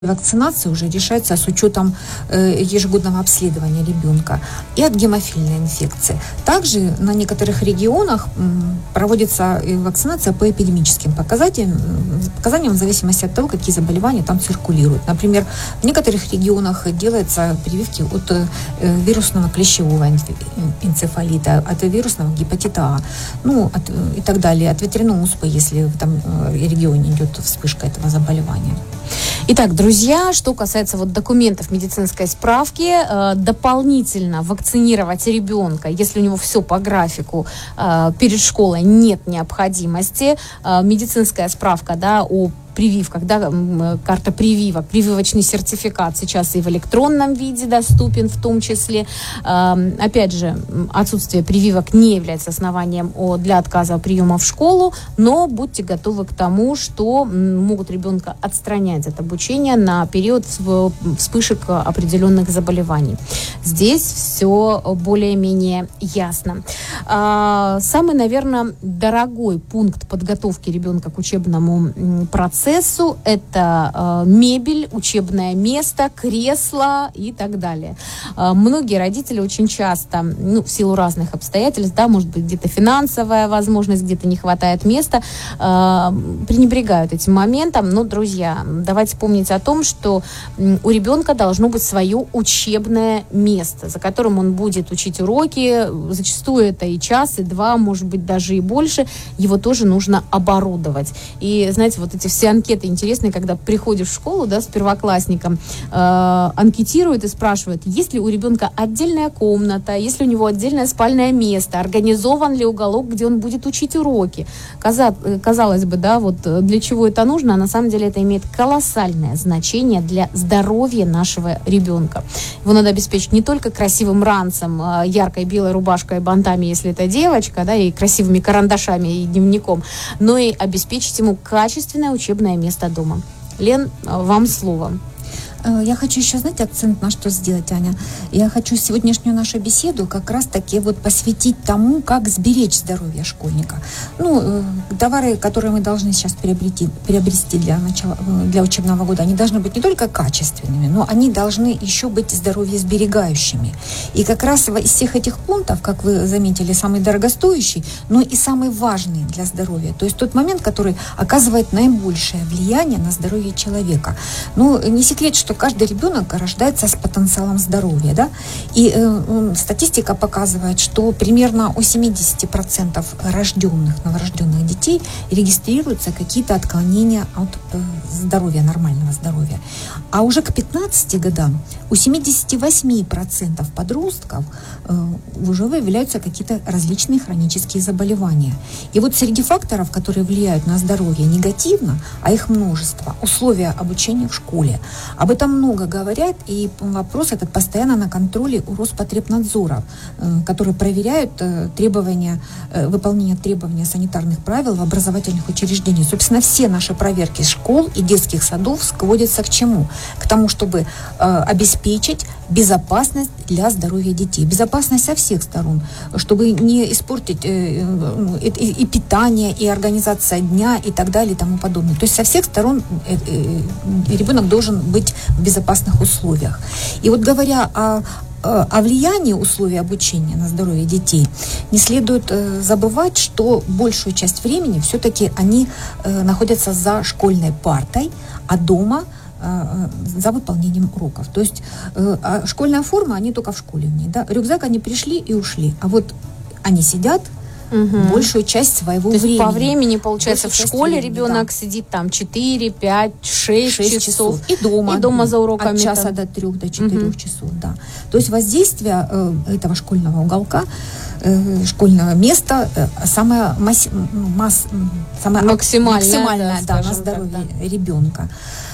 Вакцинация уже решается с учетом ежегодного обследования ребенка и от гемофильной инфекции. Также на некоторых регионах проводится вакцинация по эпидемическим показаниям в зависимости от того, какие заболевания там циркулируют. Например, в некоторых регионах делаются прививки от вирусного клещевого энцефалита, от вирусного гепатита А, и так далее, от ветряного оспы, если в этом регионе идет вспышка этого заболевания. Итак, друзья, что касается документов медицинской справки, дополнительно вакцинировать ребенка, если у него все по графику, перед школой нет необходимости. Медицинская справка, о прививках, карта прививок, прививочный сертификат сейчас и в электронном виде доступен в том числе. Опять же, отсутствие прививок не является основанием для отказа от приема в школу, но будьте готовы к тому, что могут ребенка отстранять от обучения на период вспышек определенных заболеваний. Здесь все более-менее ясно. Самый, наверное, дорогой пункт подготовки ребенка к учебному процессу – это мебель, учебное место, кресло и так далее. Многие родители очень часто, в силу разных обстоятельств, может быть, где-то финансовая возможность, где-то не хватает места, пренебрегают этим моментом. Но, друзья, давайте помнить о том, что у ребенка должно быть свое учебное место, за которым он будет учить уроки. Зачастую это и час, и два, может быть, даже и больше. Его тоже нужно оборудовать. И, знаете, эти все анкеты интересные, когда приходишь в школу, с первоклассником, анкетируют и спрашивают, есть ли у ребенка отдельная комната, есть ли у него отдельное спальное место, организован ли уголок, где он будет учить уроки. Казалось бы, для чего это нужно, а на самом деле это имеет колоссальное значение для здоровья нашего ребенка. Его надо обеспечить не только красивым ранцем, яркой белой рубашкой и бантами, если это девочка, и красивыми карандашами и дневником, но и обеспечить ему качественное учебное место дома. Лен, вам слово. Я хочу еще, акцент на что сделать, Аня. Я хочу сегодняшнюю нашу беседу как раз-таки посвятить тому, как сберечь здоровье школьника. Товары, которые мы должны сейчас приобрести для учебного года, они должны быть не только качественными, но они должны еще быть здоровьесберегающими. И как раз из всех этих пунктов, как вы заметили, самый дорогостоящий, но и самый важный для здоровья. То есть тот момент, который оказывает наибольшее влияние на здоровье человека. Не секрет, что каждый ребенок рождается с потенциалом здоровья, и статистика показывает, что примерно у 70% новорожденных детей регистрируются какие-то отклонения от здоровья, нормального здоровья. А уже к 15 годам у 78% подростков уже выявляются какие-то различные хронические заболевания. И среди факторов, которые влияют на здоровье негативно, а их множество, условия обучения в школе. Об этом много говорят, и вопрос этот постоянно на контроле у Роспотребнадзора, который проверяют выполнение требований санитарных правил в образовательных учреждениях. Собственно, все наши проверки школ и детских садов сводятся к чему? К тому, чтобы обеспечить безопасность для здоровья детей. Безопасность со всех сторон, чтобы не испортить и питание, и организация дня, и так далее, и тому подобное. То есть со всех сторон ребенок должен быть в безопасных условиях. И говоря о влиянии условий обучения на здоровье детей, не следует забывать, что большую часть времени все-таки они находятся за школьной партой, а дома за выполнением уроков. То есть школьная форма, они только в школе в ней. Рюкзак они пришли и ушли. А они сидят большую часть своего времени. То есть по времени, получается, в школе ребенок сидит 4, 5, 6 часов. И дома за уроками. От часа до 3, до 4 часов, То есть воздействие этого школьного уголка, школьного места самое максимальное на здоровье ребенка.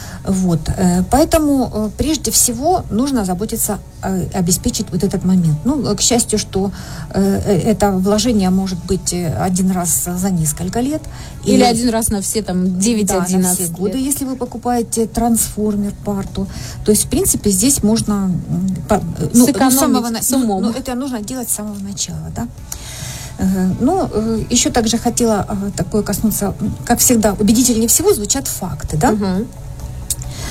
Поэтому прежде всего нужно заботиться, обеспечить этот момент. К счастью, что это вложение может быть один раз за несколько лет. Или один раз на все 9-11 на все годы, если вы покупаете трансформер, парту. То есть, в принципе, здесь можно сэкономить с умом. Это нужно делать с самого начала, еще также хотела такое коснуться, как всегда, убедительнее всего звучат факты,